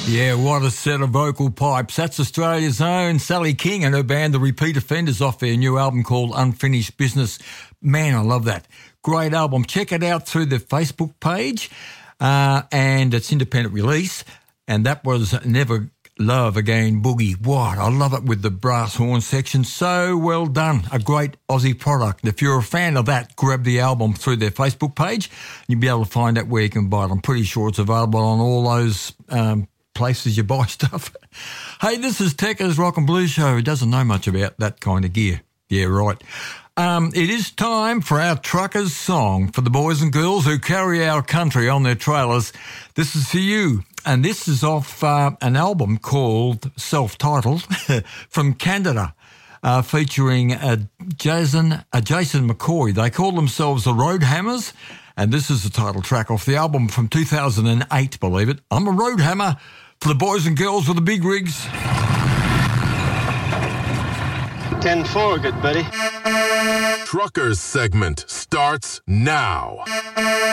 Yeah, what a set of vocal pipes. That's Australia's own Sally King and her band, The Repeat Offenders, off their new album called Unfinished Business. Man, I love that. Great album. Check it out through the Facebook page, and it's independent release. And that was Never Love Again Boogie. What? I love it with the brass horn section. So well done. A great Aussie product. If you're a fan of that, grab the album through their Facebook page. You'll be able to find out where you can buy it. I'm pretty sure it's available on all those places you buy stuff. Hey, this is Tekka's Rock and Blues Show. Who doesn't know much about that kind of gear? Yeah, right. It is time for our truckers' song for the boys and girls who carry our country on their trailers. This is for you. And this is off an album called Self-Titled from Canada, featuring Jason McCoy. They call themselves the Road Hammers, and this is the title track off the album from 2008, believe it. I'm a Road Hammer for the boys and girls with the big rigs. 10-4, good buddy. Truckers segment starts now.